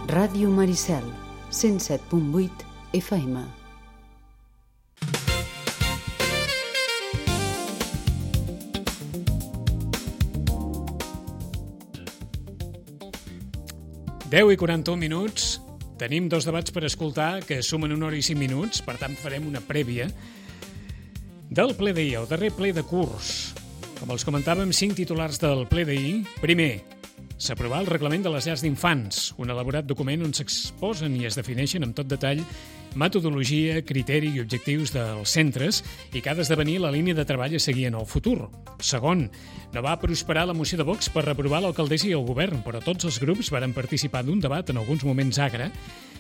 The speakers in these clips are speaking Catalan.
Ràdio Maricel, 107.8 FM. Deu i 41 minuts. Tenim dos debats per escoltar que sumen 1 hora i 5 minuts, per tant farem una prèvia del ple d'ahir, el darrer ple de curs. Com els comentàvem, 5 titulars del ple d'ahir. Primer, s'aprovà el reglament de les llars d'infants, un elaborat document on s'exposen i es defineixen amb tot detall metodologia, criteri i objectius dels centres i que ha d'esdevenir la línia de treball a seguir en el futur. Segon, no va prosperar la moció de Vox per reprovar l'alcaldessa i el govern, però tots els grups varen participar d'un debat en alguns moments agre,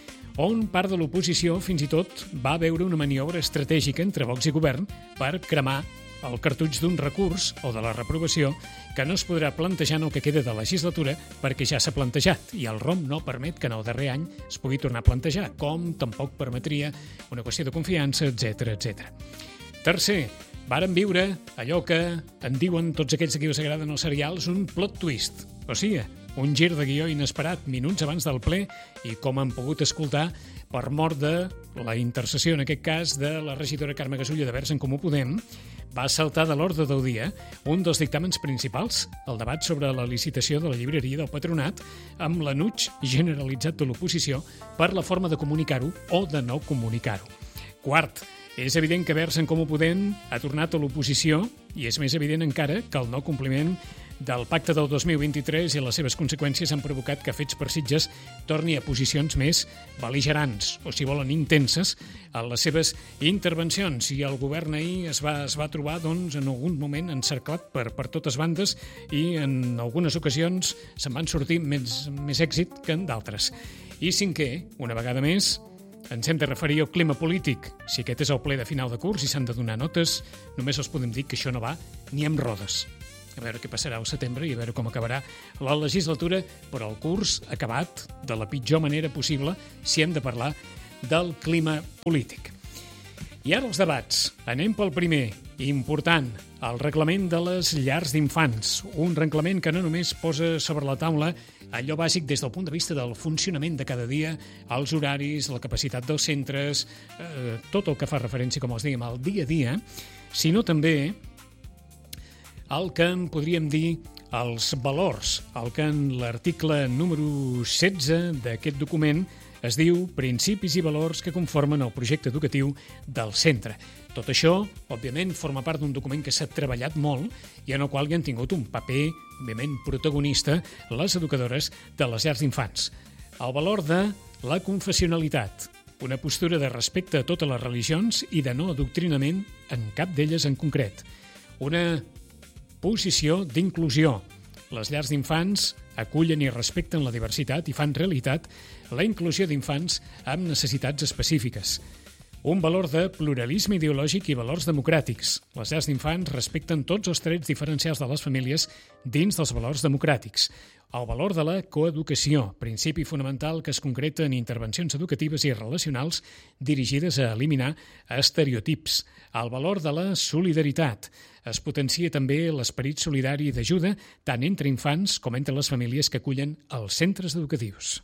on part de l'oposició fins i tot va veure una maniobra estratègica entre Vox i govern per cremar el cartutx d'un recurs o de la reprovació que no es podrà plantejar en el que queda de legislatura perquè ja s'ha plantejat i el ROM no permet que en el darrer any es pugui tornar a plantejar, com tampoc permetria una qüestió de confiança, etc etc. Tercer, varen viure allò que en diuen tots aquells a qui us agraden els serials un plot twist, o sigui, un gir de guió inesperat minuts abans del ple i com han pogut escoltar per mort de la intercessió, en aquest cas, de la regidora Carme Gasulla de Verds en Comú Podem, va saltar de l'ordre del dia un dels dictàmens principals, el debat sobre la licitació de la llibreria del Patronat, amb l'anuig generalitzat de l'oposició per la forma de comunicar-ho o de no comunicar-ho. Quart, és evident que Verds en Comú Podem ha tornat a l'oposició i és més evident encara que el no compliment del pacte del 2023 i les seves conseqüències han provocat que Fets per Sitges torni a posicions més bel·ligerants, o si volen intenses, en les seves intervencions. I el govern ahir es va trobar doncs, en algun moment encerclat per totes bandes i en algunes ocasions se'n van sortir més èxit que en d'altres. I cinquè, una vegada més, ens hem de referir al clima polític. Si aquest és el ple de final de curs i s'han de donar notes, només els podem dir que això no va ni amb rodes. A veure què passarà al setembre i a veure com acabarà la legislatura, però el curs acabat de la pitjor manera possible si hem de parlar del clima polític. I ara els debats. Anem pel primer, important, el reglament de les llars d'infants. Un reglament que no només posa sobre la taula allò bàsic des del punt de vista del funcionament de cada dia, els horaris, la capacitat dels centres, tot el que fa referència, com els dèiem, al dia a dia, sinó també el que en podríem dir els valors, el que en l'article número 16 d'aquest document es diu principis i valors que conformen el projecte educatiu del centre. Tot això, òbviament, forma part d'un document que s'ha treballat molt i en el qual hi han tingut un paper, òbviament, protagonista les educadores de les llars d'infants. El valor de la confessionalitat, una postura de respecte a totes les religions i de no adoctrinament en cap d'elles en concret. Una posició d'inclusió. Les llars d'infants acullen i respecten la diversitat i fan realitat la inclusió d'infants amb necessitats específiques. Un valor de pluralisme ideològic i valors democràtics. Les llars d'infants respecten tots els trets diferencials de les famílies dins dels valors democràtics. El valor de la coeducació, principi fonamental que es concreta en intervencions educatives i relacionals dirigides a eliminar estereotips. El valor de la solidaritat. Es potencia també l'esperit solidari d'ajuda tant entre infants com entre les famílies que acullen els centres educatius.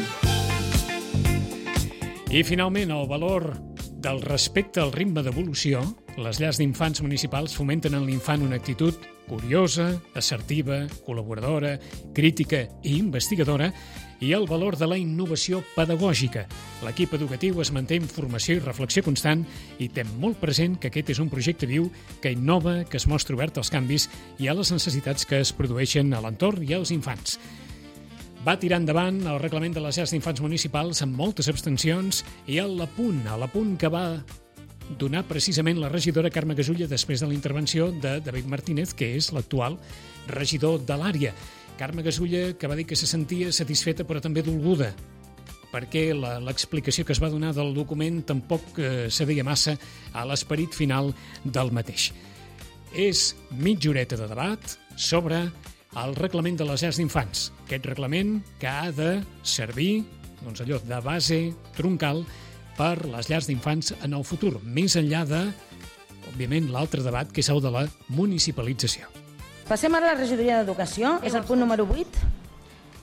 I finalment, el valor del respecte al ritme d'evolució. Les llars d'infants municipals fomenten en l'infant una actitud curiosa, assertiva, col·laboradora, crítica i investigadora i el valor de la innovació pedagògica. L'equip educatiu es manté en formació i reflexió constant i té molt present que aquest és un projecte viu que innova, que es mostra obert als canvis i a les necessitats que es produeixen a l'entorn i als infants. Va tirar endavant el reglament de les llars d'infants municipals amb moltes abstencions i a l'apunt que va donar precisament la regidora Carme Gasulla després de la intervenció de David Martínez, que és l'actual regidor de l'àrea. Carme Gasulla, que va dir que se sentia satisfeta però també dolguda, perquè l'explicació que es va donar del document tampoc cedia massa a l'esperit final del mateix. És mitja horeta de debat sobre el reglament de les llars d'infants. Aquest reglament que ha de servir de base troncal per les llars d'infants en el futur, més enllà de, òbviament, l'altre debat, que és el de la municipalització. Passem ara a la regidoria d'Educació, és el punt número 8.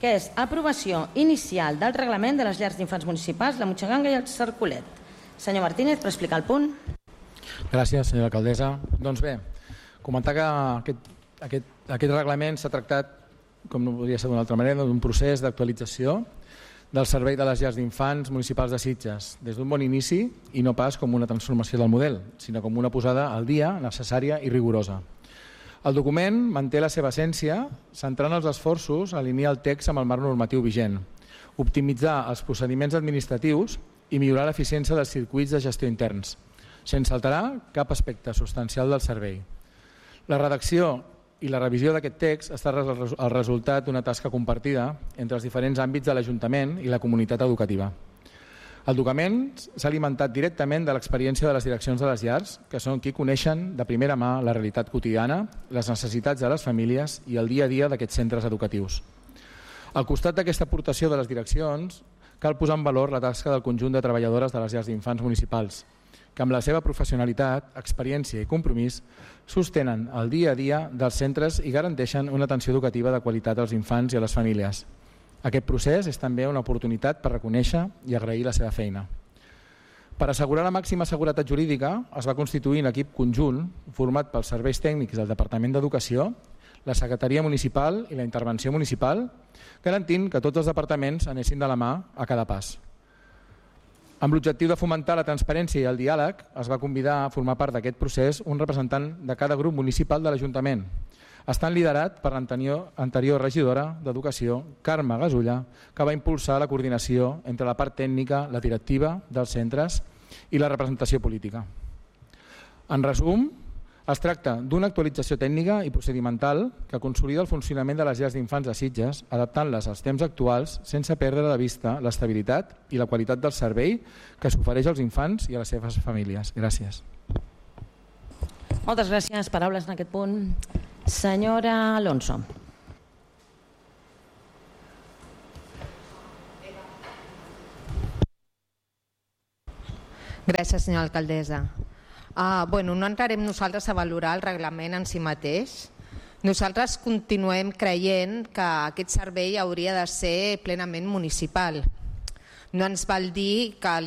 que és aprovació inicial del reglament de les llars d'infants municipals, la Motxeganga i el Cercolet. Senyor Martínez, per explicar el punt. Gràcies, senyora alcaldessa. Doncs bé, comentar que aquest reglament s'ha tractat, com no podria ser d'una altra manera, d'un procés d'actualització del servei de les llars d'infants municipals de Sitges, des d'un bon inici i no pas com una transformació del model, sinó com una posada al dia necessària i rigorosa. El document manté la seva essència, centrant els esforços a alinear el text amb el marc normatiu vigent, optimitzar els procediments administratius i millorar l'eficiència dels circuits de gestió interns, sense alterar cap aspecte substancial del servei. La redacció i la revisió d'aquest text està el resultat d'una tasca compartida entre els diferents àmbits de l'Ajuntament i la comunitat educativa. El document s'ha alimentat directament de l'experiència de les direccions de les llars, que són qui coneixen de primera mà la realitat quotidiana, les necessitats de les famílies i el dia a dia d'aquests centres educatius. Al costat d'aquesta aportació de les direccions, cal posar en valor la tasca del conjunt de treballadores de les llars d'infants municipals, que amb la seva professionalitat, experiència i compromís sostenen el dia a dia dels centres i garanteixen una atenció educativa de qualitat als infants i a les famílies. Aquest procés és també una oportunitat per reconèixer i agrair la seva feina. Per assegurar la màxima seguretat jurídica, es va constituir un equip conjunt format pels serveis tècnics del Departament d'Educació, la Secretaria Municipal i la Intervenció Municipal, garantint que tots els departaments anessin de la mà a cada pas. Amb l'objectiu de fomentar la transparència i el diàleg, es va convidar a formar part d'aquest procés un representant de cada grup municipal de l'Ajuntament, estant liderat per l'anterior regidora d'Educació, Carme Gasulla, que va impulsar la coordinació entre la part tècnica, la directiva dels centres i la representació política. En resum, es tracta d'una actualització tècnica i procedimental que consolida el funcionament de les llars d'infants de Sitges, adaptant-les als temps actuals sense perdre de vista l'estabilitat i la qualitat del servei que s'ofereix als infants i a les seves famílies. Gràcies. Moltes gràcies. Paraules en aquest punt. Senyora Alonso. Gràcies, senyora alcaldessa. No entrarem nosaltres a valorar el reglament en si mateix. Nosaltres continuem creient que aquest servei hauria de ser plenament municipal. No ens val dir que